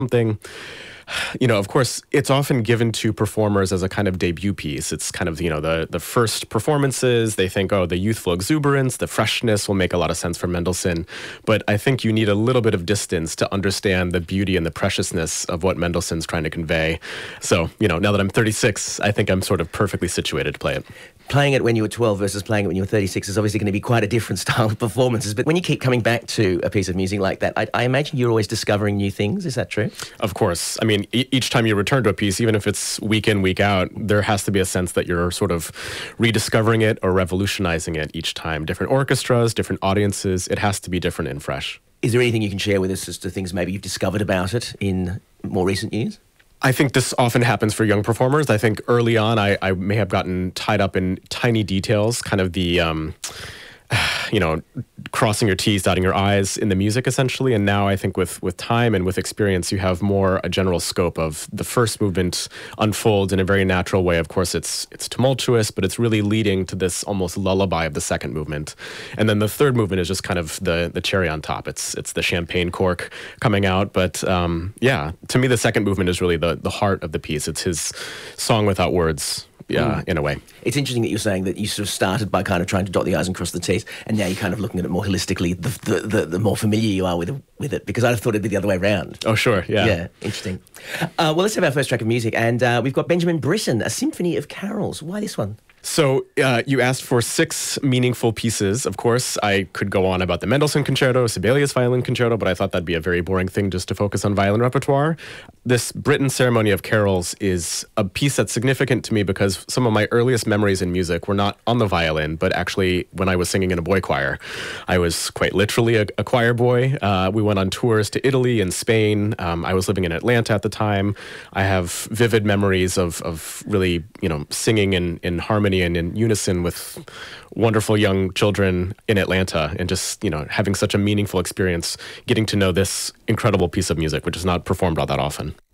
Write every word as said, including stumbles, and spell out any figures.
something, you know, of course, it's often given to performers as a kind of debut piece. It's kind of, you know, the, the first performances. They think, oh, the youthful exuberance, the freshness will make a lot of sense for Mendelssohn. But I think you need a little bit of distance to understand the beauty and the preciousness of what Mendelssohn's trying to convey. So, you know, now that I'm thirty-six, I think I'm sort of perfectly situated to play it. Playing it when you were twelve versus playing it when you were thirty-six is obviously going to be quite a different style of performances. But when you keep coming back to a piece of music like that, I, I imagine you're always discovering new things. Is that true? Of course. I mean, e- each time you return to a piece, even if it's week in, week out, there has to be a sense that you're sort of rediscovering it or revolutionizing it each time. Different orchestras, different audiences. It has to be different and fresh. Is there anything you can share with us as to things maybe you've discovered about it in more recent years? I think this often happens for young performers. I think early on, I, I may have gotten tied up in tiny details, kind of the, um, you know, crossing your T's, dotting your I's in the music, essentially. And now I think with, with time and with experience, you have more a general scope of the first movement unfolds in a very natural way. Of course, it's it's tumultuous, but it's really leading to this almost lullaby of the second movement. And then the third movement is just kind of the the cherry on top. It's it's the champagne cork coming out. But um, yeah, to me, the second movement is really the, the heart of the piece. It's his song without words. Yeah, mm. in a way. It's interesting that you're saying that you sort of started by kind of trying to dot the I's and cross the T's, and now you're kind of looking at it more holistically, the the, the, the more familiar you are with it, with it, because I'd have thought it'd be the other way around. Oh, sure, yeah. Yeah, interesting. Uh, well, let's have our first track of music, and uh, we've got Benjamin Britten, A Symphony of Carols. Why this one? So uh, you asked for six meaningful pieces. Of course, I could go on about the Mendelssohn Concerto, Sibelius Violin Concerto, but I thought that'd be a very boring thing just to focus on violin repertoire. This Britten Ceremony of Carols is a piece that's significant to me because some of my earliest memories in music were not on the violin, but actually when I was singing in a boy choir. I was quite literally a, a choir boy. Uh, we went on tours to Italy and Spain. Um, I was living in Atlanta at the time. I have vivid memories of, of really, you know, singing in, in harmony and in unison with wonderful young children in Atlanta, and just, you know, having such a meaningful experience getting to know this incredible piece of music, which is not performed all that often.